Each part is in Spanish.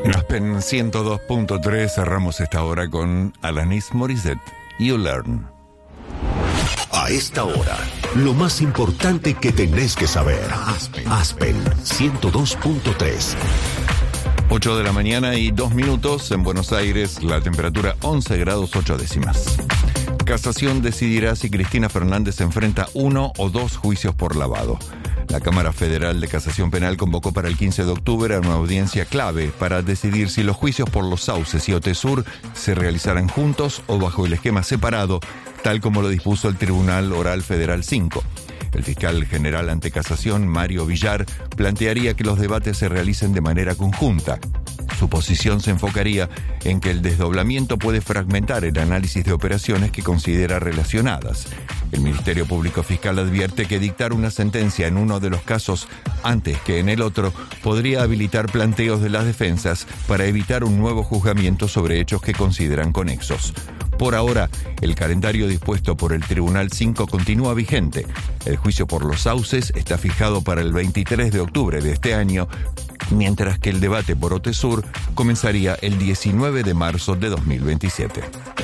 En Aspen 102.3 cerramos esta hora con Alanis Morissette, You Learn. A esta hora, lo más importante que tenés que saber. Aspen 102.3. 8 de la mañana y 2 minutos en Buenos Aires, la temperatura 11 grados 8 décimas. Casación decidirá si Cristina Fernández enfrenta 1 o 2 juicios por lavado. La Cámara Federal de Casación Penal convocó para el 15 de octubre a una audiencia clave para decidir si los juicios por los Sauces y Otesur se realizarán juntos o bajo el esquema separado, tal como lo dispuso el Tribunal Oral Federal 5. El fiscal general ante casación, Mario Villar, plantearía que los debates se realicen de manera conjunta. Su posición se enfocaría en que el desdoblamiento puede fragmentar el análisis de operaciones que considera relacionadas. El Ministerio Público Fiscal advierte que dictar una sentencia en uno de los casos antes que en el otro podría habilitar planteos de las defensas para evitar un nuevo juzgamiento sobre hechos que consideran conexos. Por ahora, el calendario dispuesto por el Tribunal 5 continúa vigente. El juicio por los Sauces está fijado para el 23 de octubre de este año, mientras que el debate por Otesur comenzaría el 19 de marzo de 2027.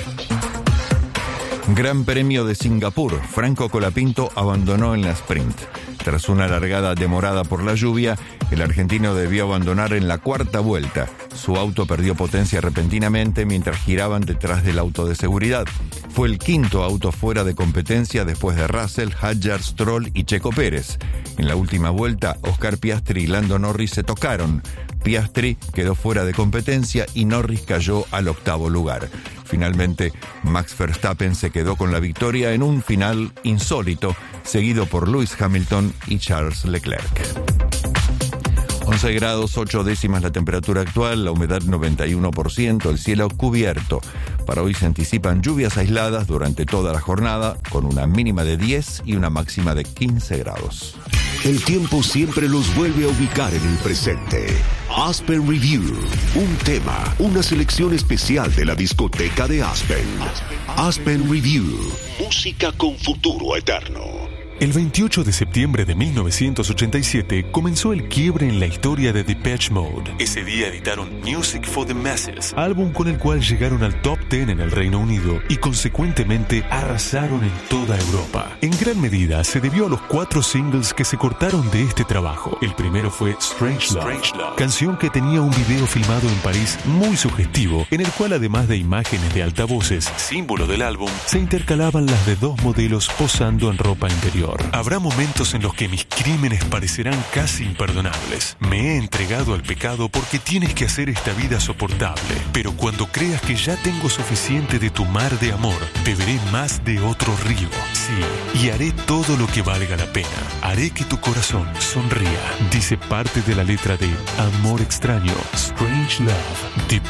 Gran Premio de Singapur. Franco Colapinto abandonó en la sprint. Tras una largada demorada por la lluvia, el argentino debió abandonar en la cuarta vuelta. Su auto perdió potencia repentinamente mientras giraban detrás del auto de seguridad. Fue el quinto auto fuera de competencia después de Russell, Hadjar, Stroll y Checo Pérez. En la última vuelta, Oscar Piastri y Lando Norris se tocaron. Piastri quedó fuera de competencia y Norris cayó al octavo lugar. Finalmente, Max Verstappen se quedó con la victoria en un final insólito, seguido por Lewis Hamilton y Charles Leclerc. 11 grados 8 décimas la temperatura actual, la humedad 91%, el cielo cubierto. Para hoy se anticipan lluvias aisladas durante toda la jornada, con una mínima de 10 y una máxima de 15 grados. El tiempo siempre los vuelve a ubicar en el presente. Aspen Review, un tema, una selección especial de la discoteca de Aspen. Aspen Review, música con futuro eterno. El 28 de septiembre de 1987 comenzó el quiebre en la historia de Depeche Mode. Ese día editaron Music for the Masses, álbum con el cual llegaron al top 10 en el Reino Unido y consecuentemente arrasaron en toda Europa. En gran medida se debió a los 4 singles que se cortaron de este trabajo. El primero fue Strange Love, canción que tenía un video filmado en París muy sugestivo, en el cual además de imágenes de altavoces, símbolo del álbum, se intercalaban las de 2 modelos posando en ropa interior. Habrá momentos en los que mis crímenes parecerán casi imperdonables. Me he entregado al pecado porque tienes que hacer esta vida soportable. Pero cuando creas que ya tengo suficiente de tu mar de amor, beberé más de otro río. Sí, y haré todo lo que valga la pena. Haré que tu corazón sonría. Dice parte de la letra de Amor Extraño, Strange Love, Depeche